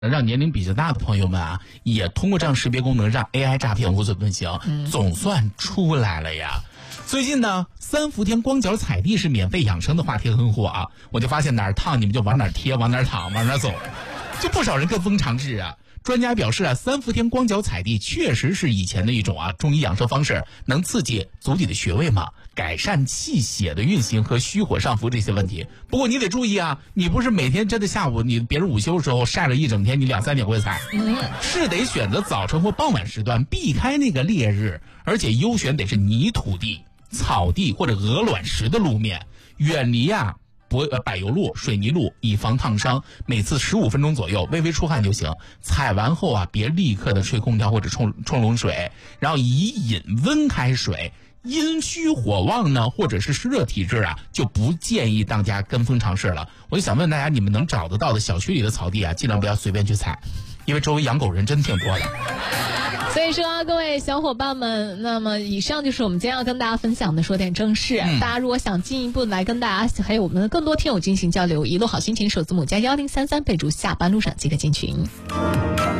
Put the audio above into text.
让年龄比较大的朋友们啊，也通过这样识别功能，让 AI 诈骗无所遁形，总算出来了呀。最近呢，3伏天光脚踩地是免费养生的话题很火啊，我就发现哪儿烫你们就往哪儿贴，往哪儿躺往哪儿走，就不少人跟风尝试啊。专家表示啊，3伏天光脚踩地确实是以前的一种中医养生方式，能刺激足底的穴位嘛，改善气血的运行和虚火上浮这些问题。不过你得注意啊，你不是每天真的下午你别人午休的时候晒了一整天，你2、3点会踩，是得选择早晨或傍晚时段，避开那个烈日，而且优选得是泥土地、草地或者鹅卵石的路面，远离柏油路、水泥路，以防烫伤。每次15分钟左右，微微出汗就行。踩完后别立刻的吹空调或者冲冷水，然后以饮温开水。阴虚火旺呢，或者是湿热体质就不建议大家跟风尝试了。我就想问大家，你们能找得到的小区里的草地尽量不要随便去踩，因为周围养狗人真挺多的。 所以说各位小伙伴们，那么以上就是我们今天要跟大家分享的说点正事。大家如果想进一步来跟大家还有我们的更多听友进行交流，一路好心情首字母加1033，备注下班路上即可进群。